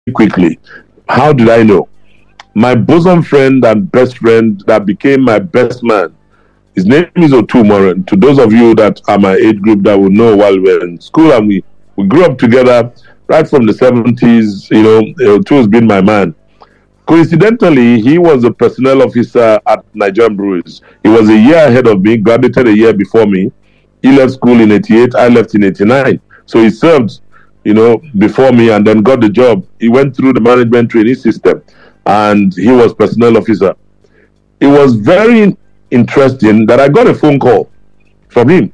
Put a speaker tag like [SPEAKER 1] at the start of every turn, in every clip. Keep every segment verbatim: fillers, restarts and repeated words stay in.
[SPEAKER 1] quickly. How did I know? My bosom friend and best friend that became my best man, his name is Otu Moran. To those of you that are my age group that will know, while we were in school and we, we grew up together right from the seventies, you know, Otu has been my man. Coincidentally, he was a personnel officer at Nigerian Breweries. He was a year ahead of me, graduated a year before me. He left school in eighty-eight, I left in eighty-nine. So he served, you know, before me and then got the job. He went through the management training system and he was personnel officer. It was very interesting that I got a phone call from him.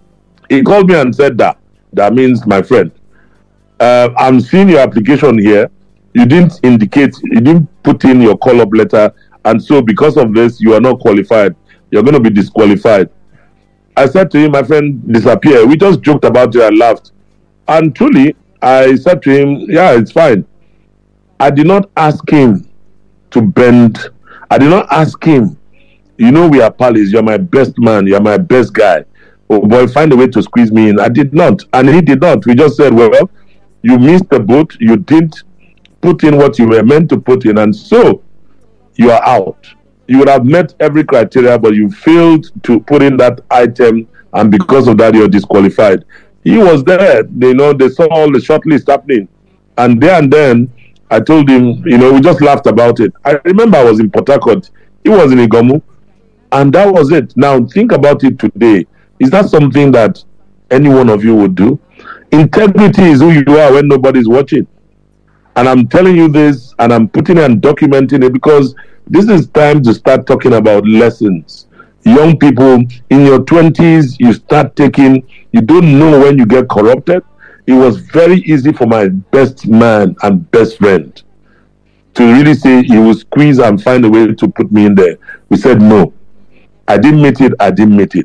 [SPEAKER 1] He called me and said that, that means my friend, uh, I'm seeing your application here. You didn't indicate, you didn't put in your call-up letter, and so because of this, you are not qualified. You're going to be disqualified. I said to him, my friend, disappear. We just joked about it and laughed. And truly, I said to him, yeah, it's fine. I did not ask him to bend. I did not ask him, you know, we are pals. You're my best man. You're my best guy. Oh boy, find a way to squeeze me in. I did not. And he did not. We just said, well, you missed the boat. You didn't put in what you were meant to put in. And so you are out. You would have met every criteria, but you failed to put in that item. And because of that, you're disqualified. He was there. You know, they saw all the shortlist happening. And there and then, I told him, you know, we just laughed about it. I remember I was in Port Harcourt. He was in Igomu. And that was it. Now, think about it today. Is that something that any one of you would do? Integrity is who you are when nobody's watching. And I'm telling you this, and I'm putting it and documenting it because this is time to start talking about lessons. Young people, in your twenties, you start taking, you don't know when you get corrupted. It was very easy for my best man and best friend to really say he will squeeze and find a way to put me in there. We said no. I didn't meet it, I didn't meet it.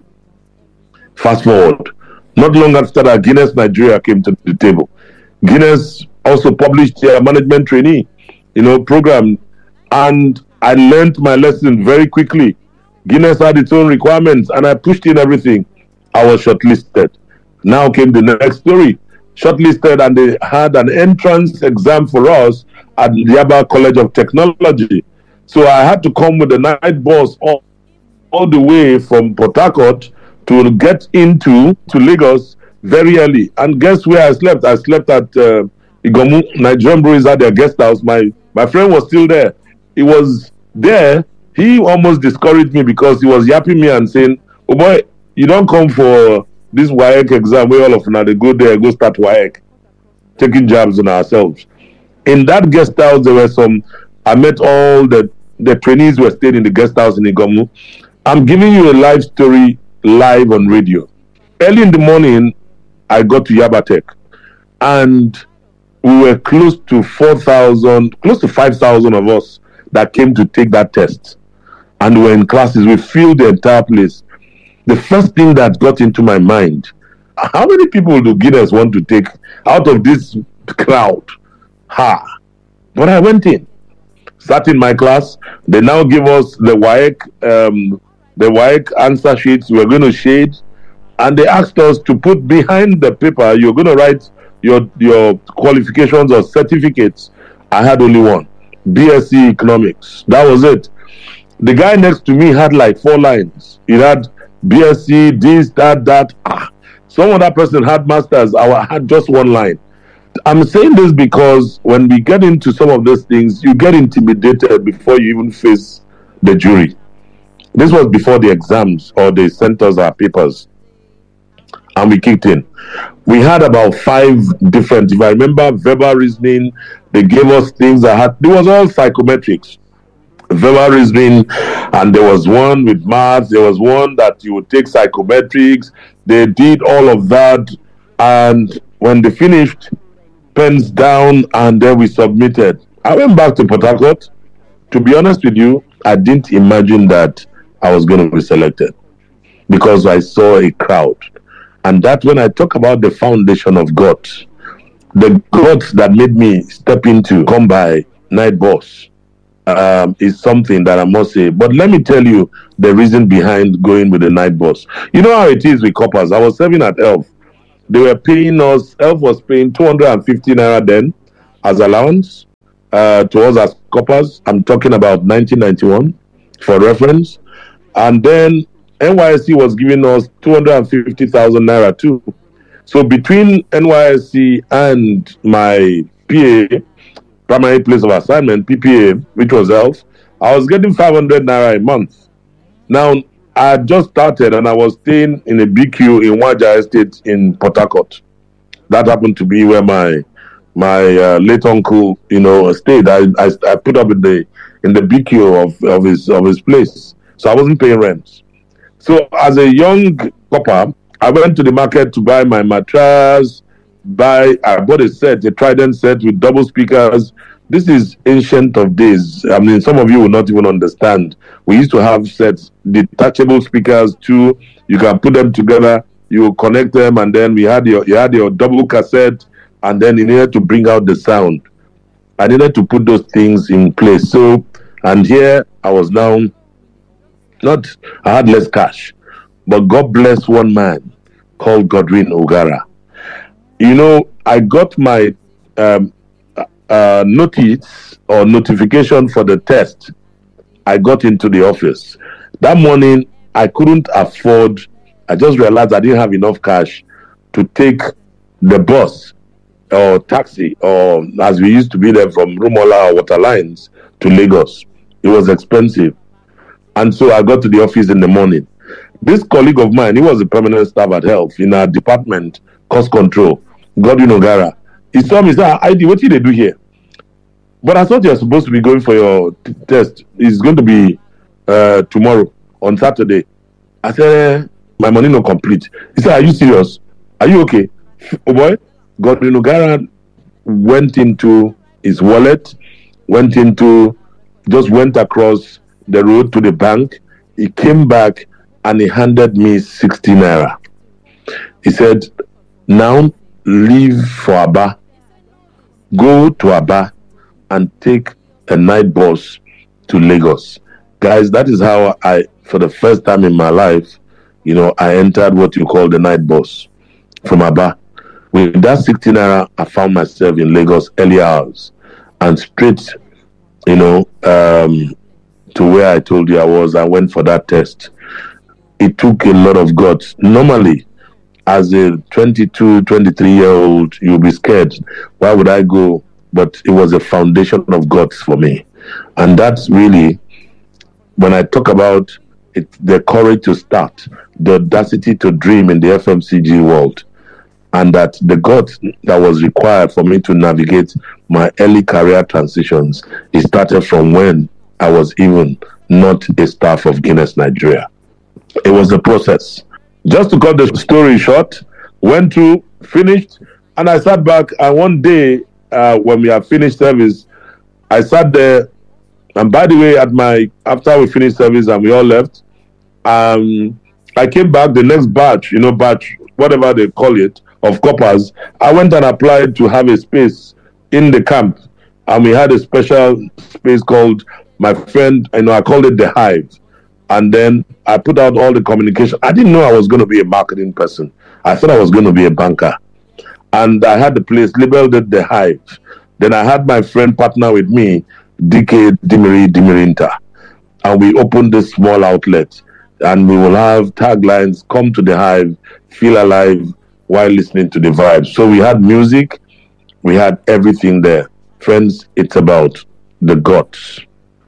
[SPEAKER 1] Fast forward. Not long after that, Guinness Nigeria came to the table. Guinness also published their management trainee, you know, program. And I learned my lesson very quickly. Guinness had its own requirements and I pushed in everything. I was shortlisted. Now came the next story. Shortlisted and they had an entrance exam for us at Yaba College of Technology. So I had to come with the night bus all, all the way from Port Harcourt to get into to Lagos very early. And guess where I slept? I slept at uh, Igomu. Nigerian Breweries at their guest house. My, my friend was still there. He was there. He almost discouraged me because he was yapping me and saying, oh boy, you don't come for this W A E C exam where all of now they go there, go start W A E C, taking jabs on ourselves. In that guest house, there were some, I met all the, the trainees who were staying in the guest house in Igomu. I'm giving you a live story live on radio. Early in the morning, I got to Yaba Tech and we were close to four thousand, close to five thousand of us that came to take that test. And we were in classes. We filled the entire place. The first thing that got into my mind, how many people do Guinness want to take out of this crowd? Ha! But I went in, sat in my class. They now give us the W A E C, um, the W A E C answer sheets. We're going to shade. And they asked us to put behind the paper, you're going to write your, your qualifications or certificates. I had only one, B S c Economics. That was it. The guy next to me had like four lines. He had B S c, this, that, that. Ah. Some other person had masters. I had just one line. I'm saying this because when we get into some of those things, you get intimidated before you even face the jury. This was before the exams or they sent us our papers. And we kicked in. We had about five different, if I remember, verbal reasoning. They gave us things that had, it was all psychometrics. Verbal reasoning, and there was one with maths, there was one that you would take psychometrics. They did all of that, and when they finished, pens down, and then we submitted. I went back to Port Harcourt. To be honest with you, I didn't imagine that I was going to be selected because I saw a crowd. And that's when I talk about the foundation of God. The God that made me step into, come by night boss, um, is something that I must say. But let me tell you the reason behind going with the night boss. You know how it is with coppers. I was serving at Elf. They were paying us, Elf was paying two hundred fifty naira then as allowance. uh, to us as coppers. I'm talking about nineteen ninety-one for reference. And then N Y S C was giving us two hundred fifty thousand naira too. So between N Y S C and my P A, primary place of assignment, P P A, which was health, I was getting five hundred naira a month. Now, I had just started and I was staying in a B Q in Waja Estate in Port Harcourt. That happened to be where my my uh, late uncle, you know, stayed. I, I I put up in the in the B Q of, of his of his place, so I wasn't paying rent. So as a young copper, I went to the market to buy my mattress. Buy I bought a set, a Trident set with double speakers. This is ancient of days. I mean, some of you will not even understand. We used to have sets, detachable speakers too. You can put them together. You connect them, and then we had your you had your double cassette, and then you needed to bring out the sound. I needed to put those things in place. So, and here I was now not. I had less cash, but God bless one man called Godwin Ogara. You know, I got my um, uh, notice or notification for the test. I got into the office that morning. I couldn't afford. I just realized I didn't have enough cash to take the bus or taxi, or as we used to be there from Rumola or Water Lines to Lagos. It was expensive. And so I got to the office in the morning. This colleague of mine, he was a permanent staff at Health in our department, cost control, Godwin Ogara. He saw me, said, I D, what did they do here? But I thought you were supposed to be going for your t- test. It's going to be uh, tomorrow, on Saturday. I said, eh, my money not complete. He said, are you serious? Are you okay? Oh boy, Godwin Ogara went into his wallet, went into, just went across the road to the bank. He came back and he handed me sixty naira. He said, now leave for Aba. Go to Aba and take a night bus to Lagos. Guys, that is how I, for the first time in my life, you know, I entered what you call the night bus from Aba. With that sixty naira, I found myself in Lagos early hours and straight, you know, um, to where I told you I was. I went for that test. It took a lot of guts. Normally, as a twenty-two, twenty-three year old, you'll be scared. Why would I go? But it was a foundation of guts for me. And that's really, when I talk about it, the courage to start, the audacity to dream in the F M C G world, and that the guts that was required for me to navigate my early career transitions, it started from when I was even not a staff of Guinness Nigeria. It was a process. Just to cut the story short, went through, finished, and I sat back, and one day, uh, when we had finished service, I sat there, and by the way, at my after we finished service and we all left, um, I came back, the next batch, you know, batch, whatever they call it, of coppers, I went and applied to have a space in the camp, and we had a special space called, my friend, you know, I called it the Hive. And then I put out all the communication. I didn't know I was going to be a marketing person. I thought I was going to be a banker. And I had the place labeled it the Hive. Then I had my friend partner with me, D K Dimiri Dimirinta. And we opened this small outlet. And we will have taglines, come to the Hive, feel alive while listening to the vibes. So we had music. We had everything there. Friends, it's about the guts.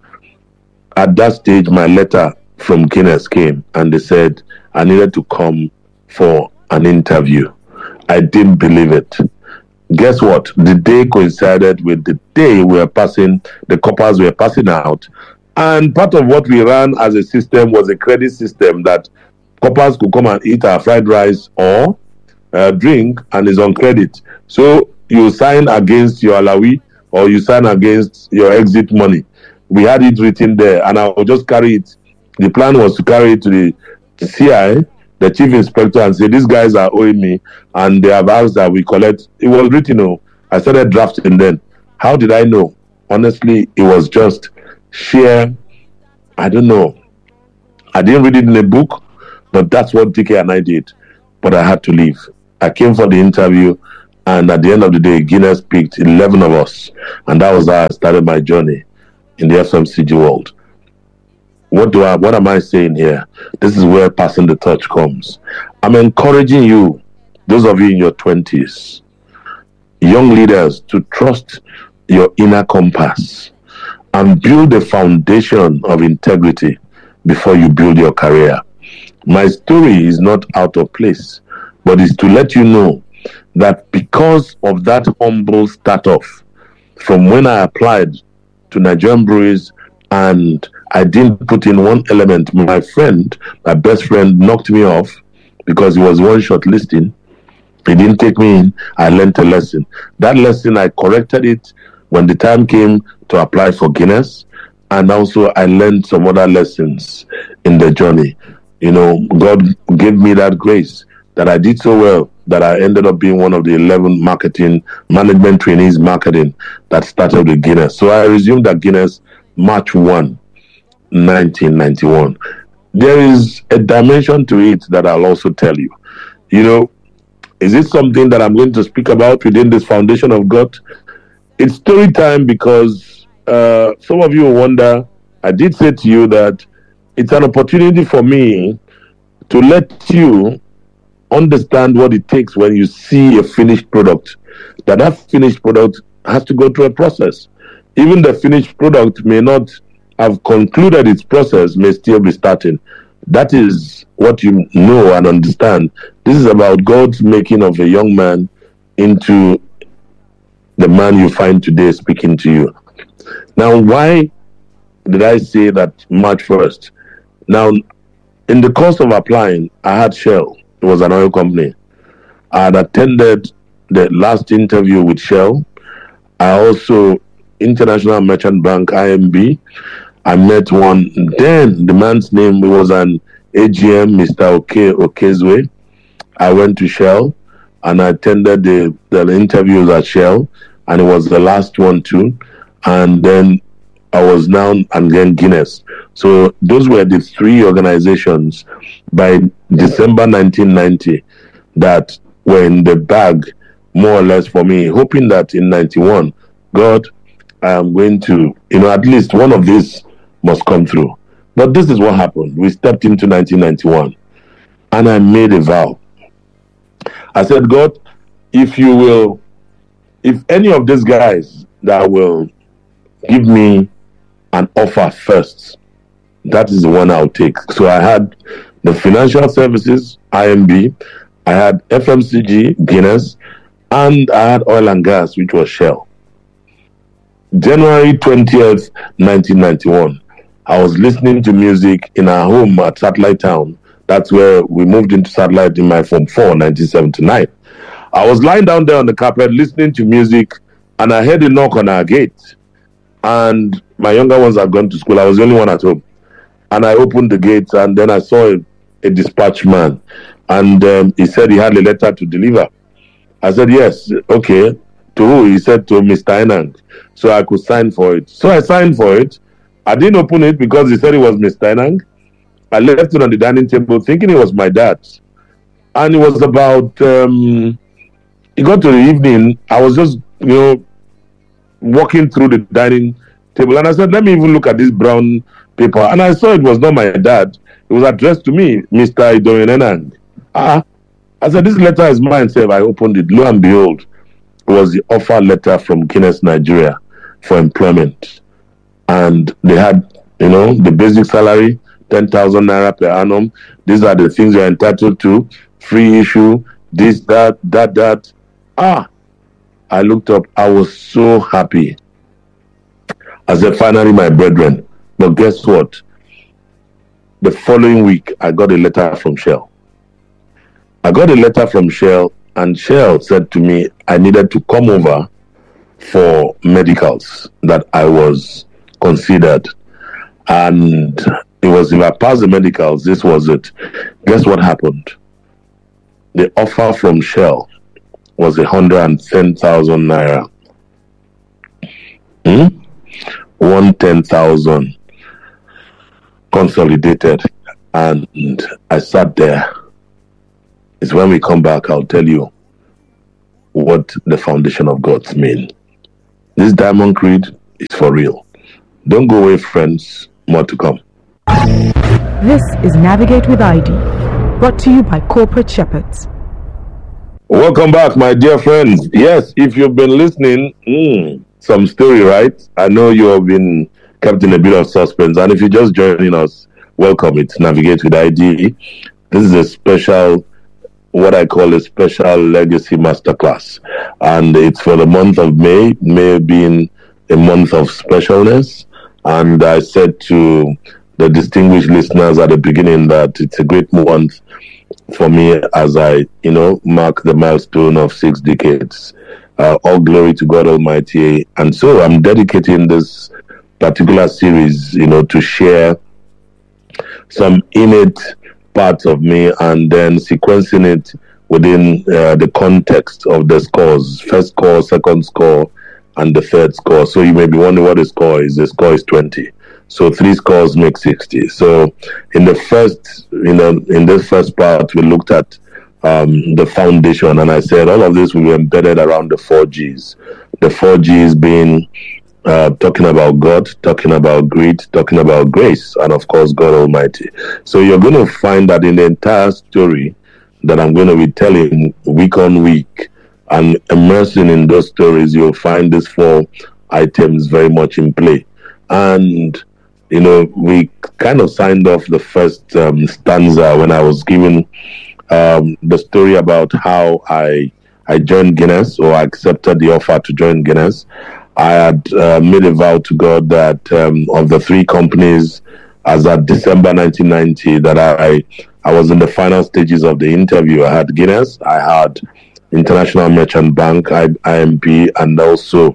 [SPEAKER 1] At that stage, my letter from Guinness came and they said I needed to come for an interview. I didn't believe it. Guess what? The day coincided with the day we were passing, the coppers were passing out. And part of what we ran as a system was a credit system that coppers could come and eat our fried rice or uh, drink and is on credit. So you sign against your alawi or you sign against your exit money. We had it written there, and I will just carry it. The plan was to carry it to the C I, the chief inspector, and say, these guys are owing me, and they have asked that we collect. It was written, oh, I started drafting then. How did I know? Honestly, it was just sheer, I don't know. I didn't read it in a book, but that's what D K and I did. But I had to leave. I came for the interview, And at the end of the day, Guinness picked eleven of us. And that was how I started my journey in the F M C G world. What do I what am I saying here? This is where passing the torch comes. I'm encouraging you, those of you in your twenties, young leaders, to trust your inner compass and build a foundation of integrity before you build your career. My story is not out of place, but it's to let you know that because of that humble start off, from when I applied to Nigerian Breweries and I didn't put in one element, my friend, my best friend, knocked me off because he was one short listing. He didn't take me in. I learned a lesson. That lesson, I corrected it when the time came to apply for Guinness. And also I learned some other lessons in the journey. You know, God gave me that grace that I did so well that I ended up being one of the eleven marketing, management trainees marketing that started with Guinness. So I resumed at Guinness March first, nineteen ninety-one. There is a dimension to it that I'll also tell you. You know, is it something that I'm going to speak about within this foundation of God? It's story time because uh, some of you will wonder, I did say to you that it's an opportunity for me to let you understand what it takes when you see a finished product, that that finished product has to go through a process. Even the finished product may not have concluded its process, may still be starting. That is what you know and understand. This is about God's making of a young man into the man you find today speaking to you. Now, why did I say that March first? Now, in the course of applying, I had Shell. It was an oil company. I had attended the last interview with Shell. I also, International Merchant Bank, I M B, I met one. Then the man's name was an A G M, Mister Oke Okezwe. I went to Shell and I attended the, the interviews at Shell, and it was the last one too. And then I was now and then Guinness. So those were the three organizations by December nineteen ninety that were in the bag more or less for me, hoping that in ninety-one, God, I am going to, you know, at least one of these must come through. But this is what happened. We stepped into nineteen ninety-one and I made a vow. I said, God, if you will, if any of these guys that will give me an offer first, that is the one I'll take. So I had the financial services, I M B, I had F M C G, Guinness, and I had oil and gas, which was Shell. January twentieth, nineteen ninety-one, I was listening to music in our home at Satellite Town. That's where we moved into Satellite in my Form four, nineteen seventy-nine. I was lying down there on the carpet listening to music, and I heard a knock on our gate. And my younger ones had gone to school. I was the only one at home. And I opened the gate, and then I saw a, a dispatch man. And um, he said he had a letter to deliver. I said, yes, okay. To who? He said to Mister Enang. So I could sign for it. So I signed for it. I didn't open it because he said it was Mister Enang. I left it on the dining table thinking it was my dad's. And it was about, um, it got to the evening. I was just, you know, walking through the dining table. And I said, let me even look at this brown paper. And I saw it was not my dad. It was addressed to me, Mister Idoyin Enang. Ah, I said, this letter is mine. So I opened it. Lo and behold, it was the offer letter from Guinness Nigeria for employment. And they had, you know, the basic salary, ten thousand naira per annum. These are the things you're entitled to. Free issue, this, that, that, that. Ah, I looked up. I was so happy. I said, finally, my brethren. But guess what? The following week, I got a letter from Shell. I got a letter from Shell, and Shell said to me I needed to come over for medicals, that I was considered. And it was, if I passed the medicals, this was it. Guess what happened? The offer from Shell was one hundred ten thousand naira. Hmm? one hundred ten thousand consolidated. And I sat there. It's when we come back, I'll tell you what the foundation of gods mean. This Diamond Creed is for real. Don't go away, friends. More to come.
[SPEAKER 2] This is Navigate with I D, brought to you by Corporate Shepherds.
[SPEAKER 1] Welcome back, my dear friends. Yes, if you've been listening, mm, some story, right? I know you have been kept in a bit of suspense. And if you're just joining us, welcome. It's Navigate with I D. This is a special, what I call a special legacy masterclass. And it's for the month of May, May being a month of specialness. And I said to the distinguished listeners at the beginning that it's a great month for me as I, you know, mark the milestone of six decades. Uh, all glory to God Almighty. And so I'm dedicating this particular series, you know, to share some innate parts of me and then sequencing it within uh, the context of the scores, first score, second score, and the third score. So you may be wondering what the score is. The score is twenty. So three scores make sixty. So in the first, you know, in this first part, we looked at um, the foundation, and I said all of this will be embedded around the four G's. The four G's being uh, talking about God, talking about greed, talking about grace, and of course God Almighty. So you're going to find that in the entire story that I'm going to be telling week on week and immersing in those stories, you'll find these four items very much in play. And you know, we kind of signed off the first um, stanza when I was giving um, the story about how I I joined Guinness, or I accepted the offer to join Guinness. I had uh, made a vow to God that um, of the three companies, as at December nineteen ninety, that I I was in the final stages of the interview. I had Guinness, I had International Merchant Bank, I, IMP, and also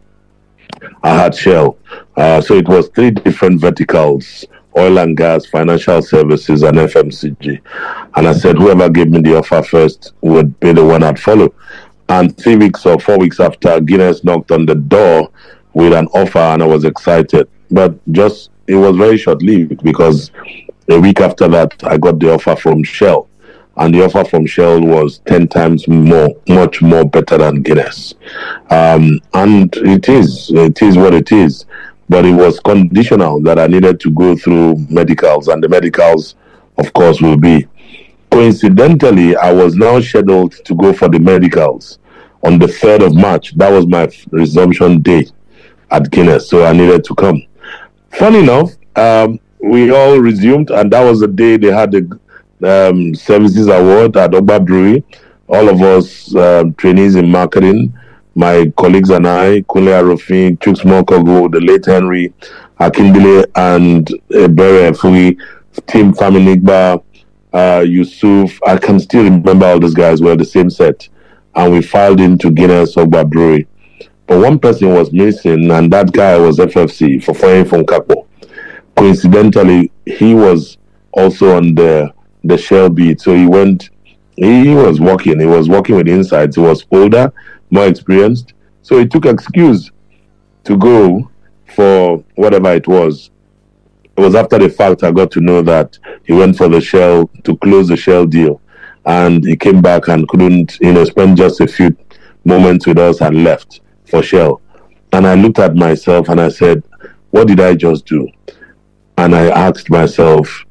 [SPEAKER 1] I had Shell. Uh, so it was three different verticals: oil and gas, financial services, and F M C G. And I said, whoever gave me the offer first would be the one I'd follow. And three weeks or four weeks after, Guinness knocked on the door with an offer, and I was excited. But just, it was very short-lived, because a week after that, I got the offer from Shell. And the offer from Shell was ten times more, much more better than Guinness. Um, and it is, it is what it is. But it was conditional that I needed to go through medicals, and the medicals, of course, will be. Coincidentally, I was now scheduled to go for the medicals on the third of March. That was my resumption day at Guinness, so I needed to come. Funny enough, um, we all resumed, and that was the day they had the um, services award at Ogba Brewery. All of us um, trainees in marketing, my colleagues and I, Kunle Arofin, Chuks Mokogo, the late Henry Akindele, and Ebere Efui, Tim Faminigba, uh, Yusuf. I can still remember all those guys. Were the same set, and we filed into Guinness Ogba Brewery. But one person was missing, and that guy was F F C, Fofoyin Fonkapo. Coincidentally, he was also on the the Shell beat, so he went. He was working. He was working with insights. He was older, more experienced, so he took excuse to go for whatever it was. It was after the fact I got to know that he went for the Shell to close the Shell deal, and he came back and couldn't, you know, spend just a few moments with us and left for Shell. And I looked at myself and I said, what did I just do? And I asked myself,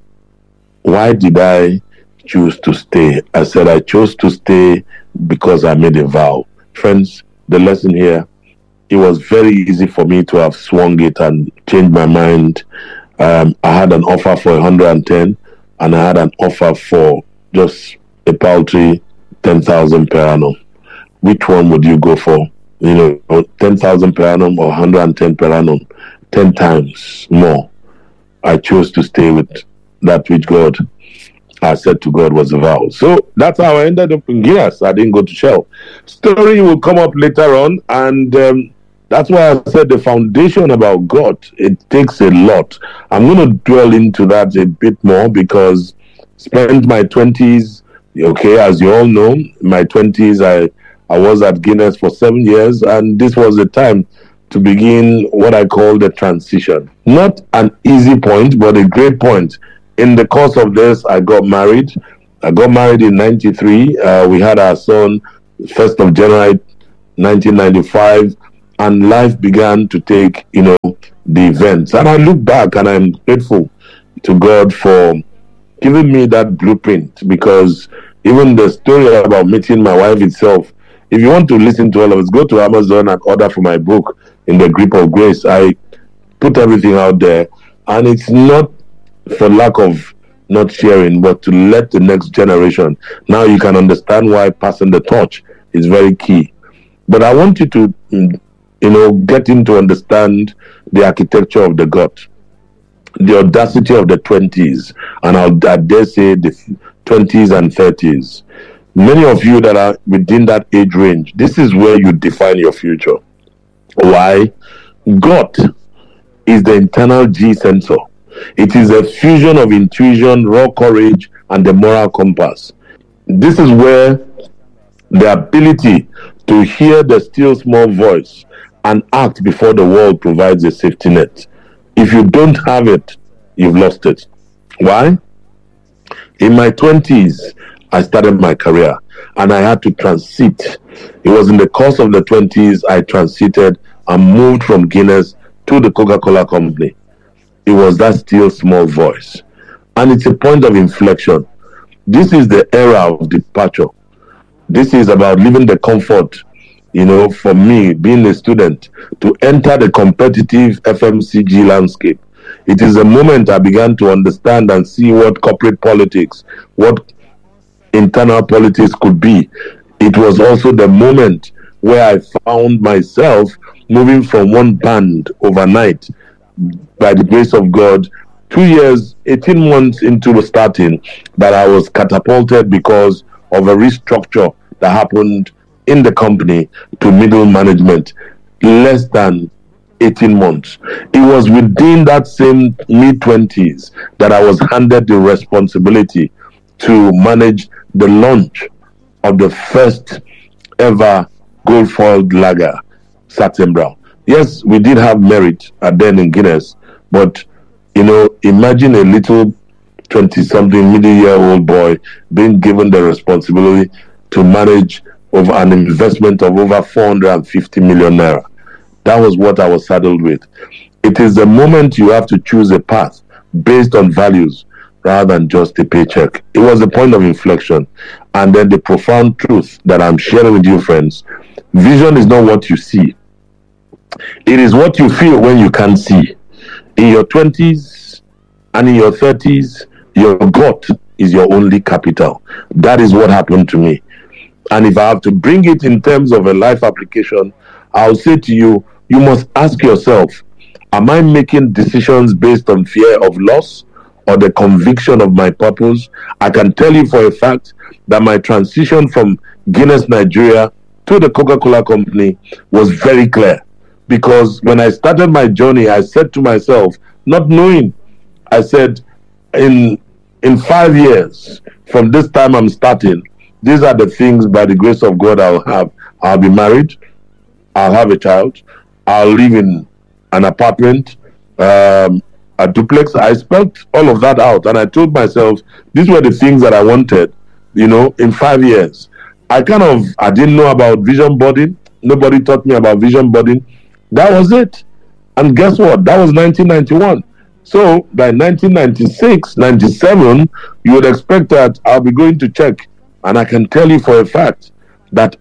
[SPEAKER 1] why did I choose to stay? I said, I chose to stay because I made a vow. Friends, the lesson here, it was very easy for me to have swung it and changed my mind. Um, I had an offer for one hundred ten, and I had an offer for just a paltry ten thousand per annum. Which one would you go for? You know, ten thousand per annum or one hundred ten per annum? ten times more. I chose to stay with that which God, I said to God, was a vow. So that's how I ended up in Guinness. I didn't go to Shell. Story will come up later on, and um, that's why I said the foundation about God, it takes a lot. I'm going to dwell into that a bit more, because spent my twenties, okay, as you all know, my twenties, I, I was at Guinness for seven years, and this was the time to begin what I call the transition. Not an easy point, but a great point. In the course of this, I got married. I got married in ninety-three. Uh, we had our son first of January nineteen ninety-five, and life began to take, you know, the events. And I look back and I'm grateful to God for giving me that blueprint, because even the story about meeting my wife itself, if you want to listen to all of it, go to Amazon and order for my book, In the Grip of Grace. I put everything out there, and it's not for lack of not sharing, but to let the next generation. Now you can understand why passing the torch is very key. But I want you to, you know, get him to understand the architecture of the gut, the audacity of the twenties, and I'll, I dare say the twenties and thirties. Many of you that are within that age range, this is where you define your future. Why? Gut is the internal G sensor. It is a fusion of intuition, raw courage, and the moral compass. This is where the ability to hear the still small voice and act before the world provides a safety net. If you don't have it, you've lost it. Why? In my twenties, I started my career and I had to transit. It was in the course of the twenties I transited and moved from Guinness to the Coca-Cola Company. It was that still small voice. And it's a point of inflection. This is the era of departure. This is about leaving the comfort, you know, for me, being a student, to enter the competitive F M C G landscape. It is a moment I began to understand and see what corporate politics, what internal politics could be. It was also the moment where I found myself moving from one band overnight, by the grace of God, two years, eighteen months into starting, that I was catapulted because of a restructure that happened in the company to middle management, less than eighteen months. It was within that same mid-twenties that I was handed the responsibility to manage the launch of the first ever gold foiled lager, Satin Brown. Yes, we did have merit at then in Guinness, but, you know, imagine a little twenty-something, middle-year-old boy being given the responsibility to manage over an investment of over four hundred fifty million naira. That was what I was saddled with. It is the moment you have to choose a path based on values rather than just a paycheck. It was a point of inflection. And then the profound truth that I'm sharing with you, friends, vision is not what you see. It is what you feel when you can't see. In your twenties and in your thirties, your gut is your only capital. That is what happened to me. And if I have to bring it in terms of a life application, I'll say to you, you must ask yourself, am I making decisions based on fear of loss or the conviction of my purpose? I can tell you for a fact that my transition from Guinness Nigeria to the Coca-Cola Company was very clear. Because when I started my journey, I said to myself, not knowing, I said, in in five years from this time I'm starting, these are the things, by the grace of God, I'll have. I'll be married. I'll have a child. I'll live in an apartment, um, a duplex. I spelled all of that out, and I told myself these were the things that I wanted, you know, in five years. I kind of, I didn't know about vision boarding. Nobody taught me about vision boarding. That was it. And guess what? That was nineteen ninety-one. So by nineteen ninety-six, ninety-seven, you would expect that I'll be going to check. And I can tell you for a fact that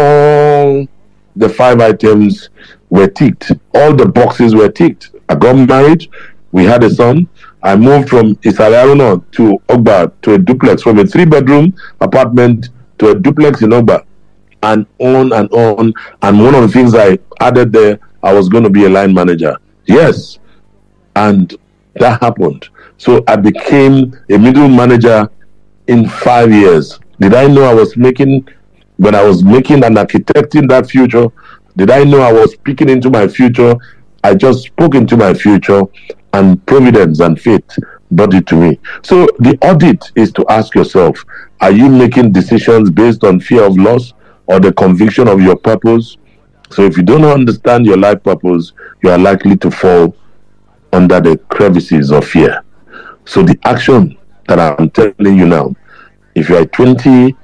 [SPEAKER 1] all the five items were ticked. All the boxes were ticked. I got married. We had a son. I moved from Isariaruno to Ogba to a duplex, from a three-bedroom apartment to a duplex in Ogba, and on and on. And one of the things I added there, I was going to be a line manager. Yes. And that happened. So I became a middle manager in five years. Did I know I was making, when I was making and architecting that future, did I know I was speaking into my future? I just spoke into my future, and providence and faith brought it to me. So the audit is to ask yourself, are you making decisions based on fear of loss or the conviction of your purpose? So if you don't understand your life purpose, you are likely to fall under the crevices of fear. So the action that I'm telling you now, if you are twenty,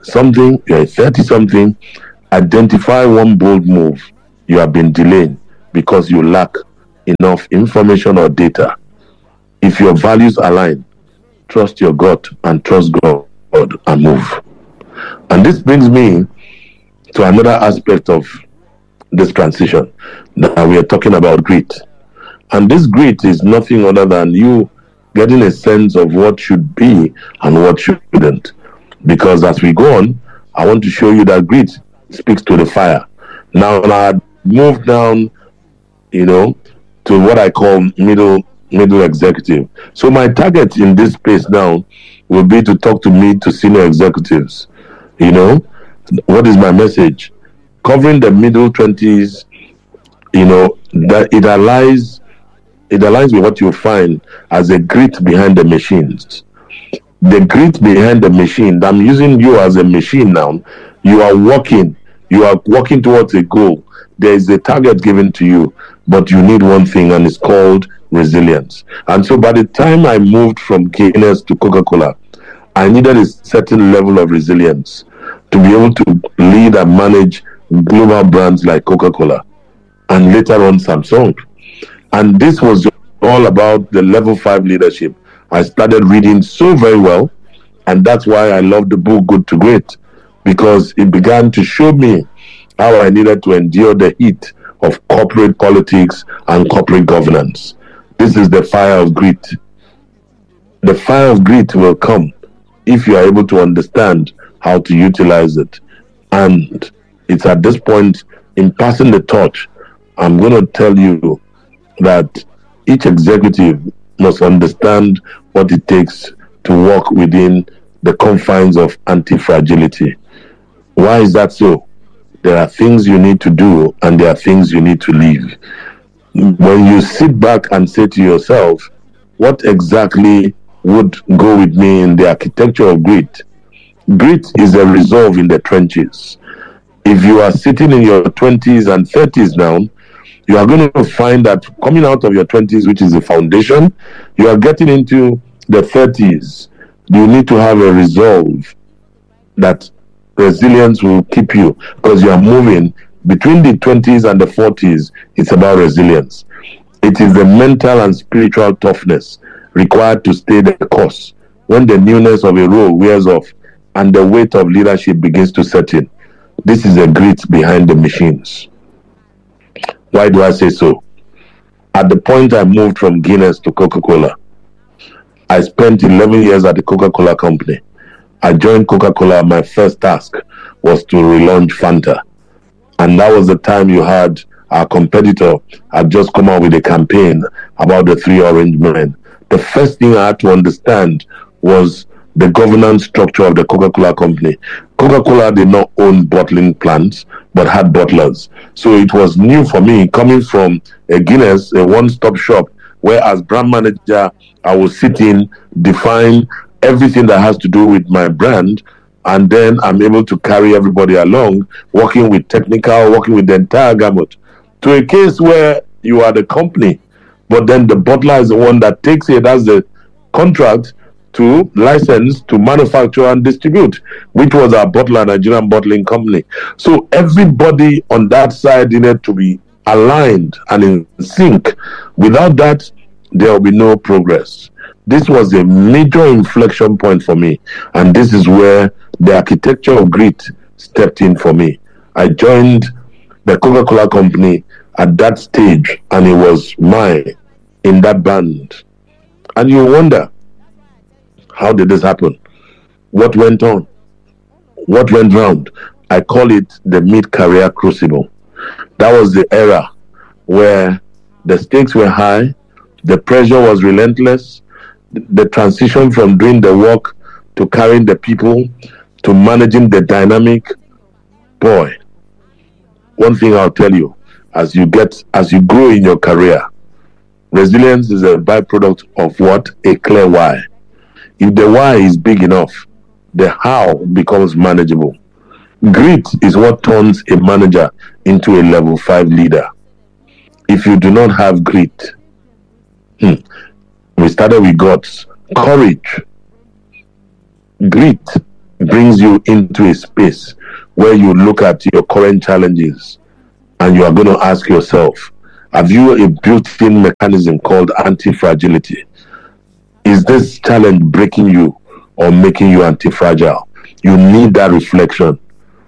[SPEAKER 1] something, you're thirty something, identify one bold move you have been delaying because you lack enough information or data. If your values align, trust your gut and trust God and move. And this brings me to another aspect of this transition that we are talking about, grit. And this grit is nothing other than you getting a sense of what should be and what shouldn't. Because as we go on, I want to show you that grit speaks to the fire. Now, I move down, you know, to what I call middle middle executive. So my target in this space now will be to talk to mid to senior executives. You know, what is my message? Covering the middle twenties, you know, that it aligns it aligns with what you find as a grit behind the machines. The grit behind the machine. I'm using you as a machine now. You are working. You are working towards a goal. There is a target given to you, but you need one thing, and it's called resilience. And so by the time I moved from Guinness to Coca-Cola, I needed a certain level of resilience to be able to lead and manage global brands like Coca-Cola and later on Samsung. And this was all about the level five leadership. I started reading so very well, and that's why I love the book Good to Great, because it began to show me how I needed to endure the heat of corporate politics and corporate governance. This is the fire of grit. The fire of grit will come if you are able to understand how to utilize it. And it's at this point, in passing the torch, I'm going to tell you that each executive must understand what it takes to work within the confines of anti-fragility. Why is that so? There are things you need to do and there are things you need to leave. When you sit back and say to yourself, what exactly would go with me in the architecture of grit? Grit is a resolve in the trenches. If you are sitting in your twenties and thirties now, you are going to find that coming out of your twenties, which is the foundation, you are getting into the thirties. You need to have a resolve that resilience will keep you, because you are moving between the twenties and the forties. It's about resilience. It is the mental and spiritual toughness required to stay the course when the newness of a role wears off and the weight of leadership begins to set in. This is a grit behind the machines. Why do I say so? At the point I moved from Guinness to Coca-Cola, I spent eleven years at the Coca-Cola company. I joined Coca-Cola. My first task was to relaunch Fanta. And that was the time you had our competitor had just come out with a campaign about the three orange men. The first thing I had to understand was the governance structure of the Coca-Cola company. Coca-Cola did not own bottling plants, but had bottlers. So it was new for me, coming from a Guinness, a one-stop shop, where as brand manager, I will sit in, define everything that has to do with my brand, and then I'm able to carry everybody along, working with technical, working with the entire gamut, to a case where you are the company, but then the bottler is the one that takes it as the contract to license, to manufacture and distribute, which was our bottler, Nigerian Bottling Company. So everybody on that side needed to be aligned and in sync. Without that, there will be no progress. This was a major inflection point for me, and this is where the architecture of grit stepped in for me. I joined the Coca-Cola company at that stage, and it was mine in that band. And you wonder, how did this happen? What went on? What went round? I call it the mid-career crucible. That was the era where the stakes were high, the pressure was relentless, the transition from doing the work to carrying the people to managing the dynamic. Boy, one thing I'll tell you, as you get, as you grow in your career, resilience is a byproduct of what? A clear why. If the why is big enough, the how becomes manageable. Grit is what turns a manager into a level five leader. If you do not have grit, hmm, we started with guts, courage, grit, brings you into a space where you look at your current challenges and you are going to ask yourself, have you a built-in mechanism called anti-fragility? Is this challenge breaking you or making you anti-fragile? You need that reflection.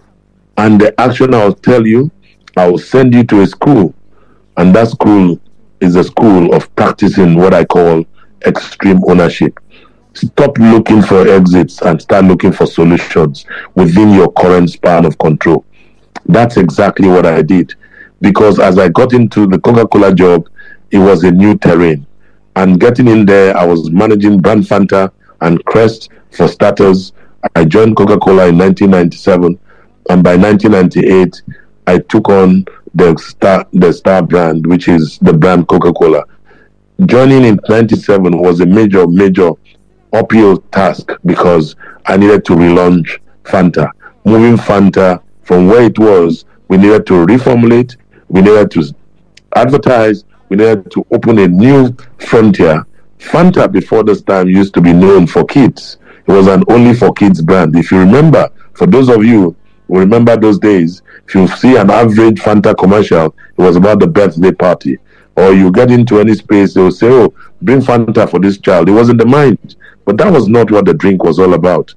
[SPEAKER 1] And the action I'll tell you, I will send you to a school. And that school is a school of practicing what I call extreme ownership. Stop looking for exits and start looking for solutions within your current span of control. That's exactly what I did. Because as I got into the Coca-Cola job, it was a new terrain. And getting in there, I was managing brand Fanta and Crest for starters. I joined Coca-Cola in nineteen ninety-seven. And by nineteen ninety-eight, I took on the Star, the Star brand, which is the brand Coca-Cola. Joining in ninety-seven was a major, major uphill task because I needed to relaunch Fanta. Moving Fanta from where it was, we needed to reformulate, we needed to advertise, we needed to open a new frontier. Fanta before this time used to be known for kids. It was an only for kids brand. If you remember, for those of you who remember those days, if you see an average Fanta commercial, it was about the birthday party. Or you get into any space, they will say, oh, bring Fanta for this child. It was in the mind. But that was not what the drink was all about.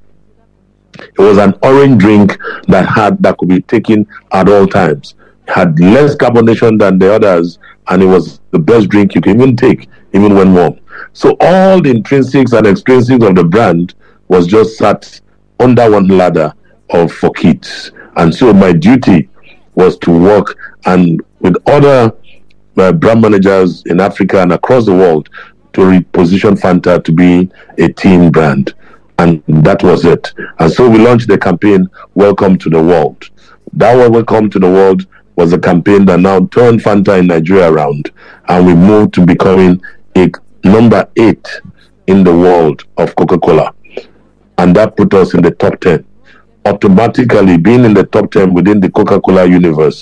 [SPEAKER 1] It was an orange drink that had that could be taken at all times. It had less carbonation than the others, and it was the best drink you can even take, even when warm. So all the intrinsics and extrinsics of the brand was just sat under one ladder of for kids. And so my duty was to work and with other uh, brand managers in Africa and across the world to reposition Fanta to be a teen brand. And that was it. And so we launched the campaign, Welcome to the World. That one, Welcome to the World, was a campaign that now turned Fanta in Nigeria around. And we moved to becoming a number eight in the world of Coca-Cola. And that put us in the top ten. Automatically being in the top ten within the Coca-Cola universe